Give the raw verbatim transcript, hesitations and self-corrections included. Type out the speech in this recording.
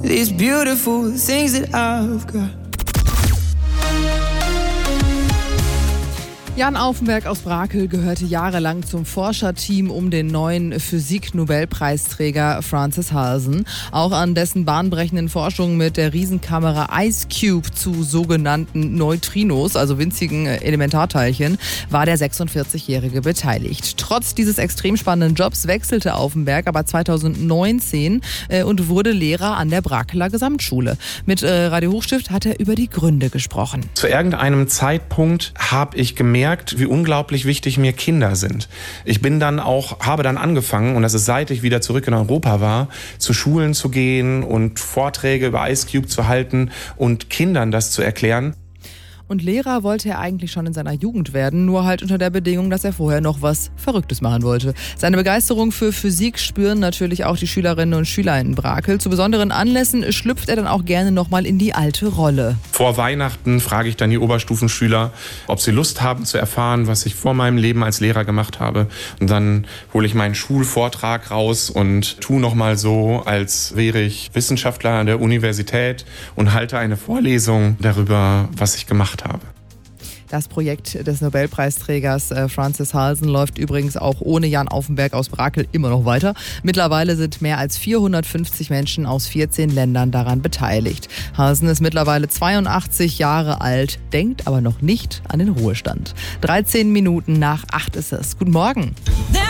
these beautiful things that I've got. Jan Aufenberg aus Brakel gehörte jahrelang zum Forscherteam um den neuen Physik-Nobelpreisträger Francis Halsen. Auch an dessen bahnbrechenden Forschungen mit der Riesenkamera IceCube zu sogenannten Neutrinos, also winzigen Elementarteilchen, war der sechsundvierzigjährige beteiligt. Trotz dieses extrem spannenden Jobs wechselte Aufenberg aber zweitausendneunzehn äh, und wurde Lehrer an der Brakeler Gesamtschule. Mit äh, Radio Hochstift hat er über die Gründe gesprochen. Zu irgendeinem Zeitpunkt habe ich gemerkt, wie unglaublich wichtig mir Kinder sind. Ich bin dann auch, habe dann angefangen, und das ist seit ich wieder zurück in Europa war, zu Schulen zu gehen und Vorträge über IceCube zu halten und Kindern das zu erklären. Und Lehrer wollte er eigentlich schon in seiner Jugend werden, nur halt unter der Bedingung, dass er vorher noch was Verrücktes machen wollte. Seine Begeisterung für Physik spüren natürlich auch die Schülerinnen und Schüler in Brakel. Zu besonderen Anlässen schlüpft er dann auch gerne nochmal in die alte Rolle. Vor Weihnachten frage ich dann die Oberstufenschüler, ob sie Lust haben zu erfahren, was ich vor meinem Leben als Lehrer gemacht habe. Und dann hole ich meinen Schulvortrag raus und tue nochmal so, als wäre ich Wissenschaftler an der Universität und halte eine Vorlesung darüber, was ich gemacht habe. habe. Das Projekt des Nobelpreisträgers äh, Francis Halsen läuft übrigens auch ohne Jan Aufenberg aus Brakel immer noch weiter. Mittlerweile sind mehr als vierhundertfünfzig Menschen aus vierzehn Ländern daran beteiligt. Halsen ist mittlerweile zweiundachtzig Jahre alt, denkt aber noch nicht an den Ruhestand. dreizehn Minuten nach acht ist es. Guten Morgen.